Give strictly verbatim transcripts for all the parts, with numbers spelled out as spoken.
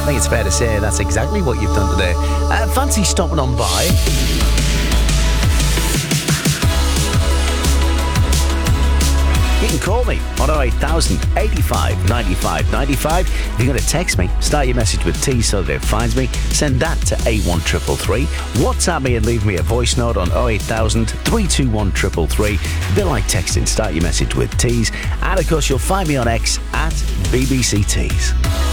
think it's fair to say that's exactly what you've done today. Uh, fancy stopping on by? You can call me on oh eight thousand, eighty-five, ninety-five, ninety-five. If you're going to text me, start your message with T so that it finds me. Send that to eight one three three three. WhatsApp me and leave me a voice note on oh eight thousand, three two one, three three three. A bit like texting, start your message with T's. And of course, you'll find me on X at B B C Tees.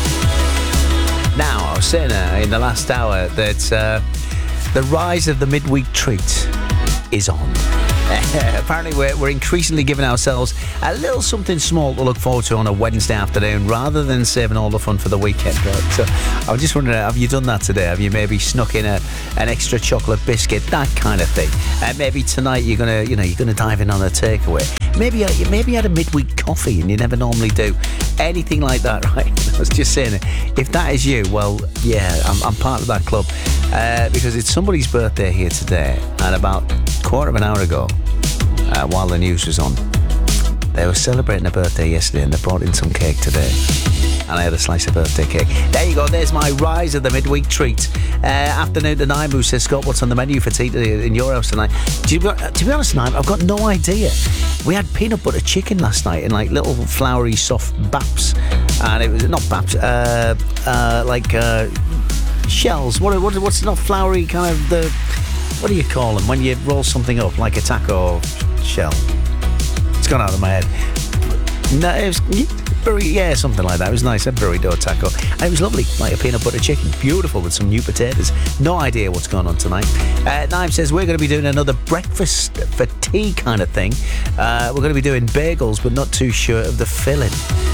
Now, I was saying uh, in the last hour that uh, the rise of the midweek treat is on. Apparently we're, we're increasingly giving ourselves a little something small to look forward to on a Wednesday afternoon rather than saving all the fun for the weekend, right? So I was just wondering, have you done that today? Have you maybe snuck in a, an extra chocolate biscuit, that kind of thing? And uh, maybe tonight you're gonna, you know, you're gonna dive in on a takeaway. Maybe uh, you maybe had a midweek coffee and you never normally do anything like that, right? I was just saying, if that is you, well, yeah, I'm, I'm part of that club uh, because it's somebody's birthday here today, and about a quarter of an hour ago, Uh, while the news was on, they were celebrating a birthday yesterday and they brought in some cake today, and I had a slice of birthday cake. There you go, there's my rise of the midweek treat. Uh, afternoon to Nine, who says, Scott, what's on the menu for tea in your house tonight? Do you, to be honest, Nine, I've got no idea. We had peanut butter chicken last night in like little floury soft baps, and it was not baps, uh, uh, like uh, shells. What, what what's not floury, kind of the, what do you call them when you roll something up like a taco shell? It's gone out of my head. No, it was burrito, yeah, something like that. It was nice, a burrito taco, and it was lovely, like a peanut butter chicken, beautiful with some new potatoes. No idea what's going on tonight. Uh, Naim says we're going to be doing another breakfast for tea kind of thing. Uh, we're going to be doing bagels, but not too sure of the filling.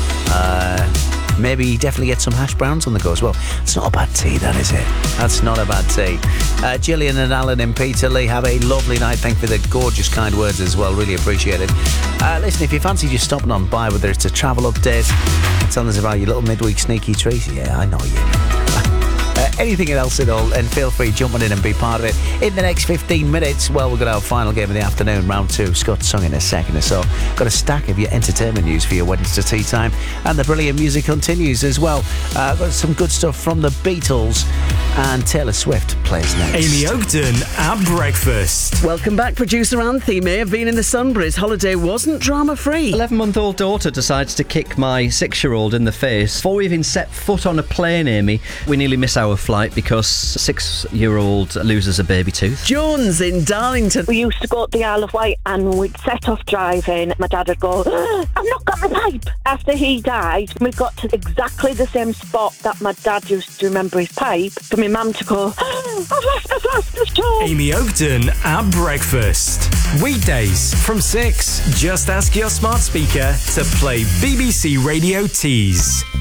Uh, Maybe definitely get some hash browns on the go as well. It's not a bad tea, that is it. That's not a bad tea. Uh, Gillian and Alan and Peter Lee, have a lovely night. Thank you for the gorgeous, kind words as well. Really appreciate it. Uh, listen, if you fancy just stopping on by, whether it's a travel update, telling us about your little midweek sneaky treat, yeah, I know you. Uh, anything else at all, and feel free jumping in and be part of it. In the next fifteen minutes, well, we're going to have final game of the afternoon, round two. Scott sung in a second or so. Got a stack of your entertainment news for your Wednesday tea time, and the brilliant music continues as well. Uh, got some good stuff from the Beatles, and Taylor Swift plays next. Amy Oakden at breakfast. Welcome back, producer Anthony. May have been in the Sunbury's. Holiday wasn't drama-free. eleven-month-old daughter decides to kick my six-year-old in the face. Before we even set foot on a plane, Amy, we nearly miss our flight because six-year-old loses a baby tooth. Jones in Darlington. We used to go to the Isle of Wight and we'd set off driving. My dad would go, oh, I've not got my pipe. After he died, we got to exactly the same spot that my dad used to remember his pipe. For my mum to go, oh, I've lost, I've lost the show. Amy Oakden at breakfast. Weekdays from six. Just ask your smart speaker to play B B C Radio Tees.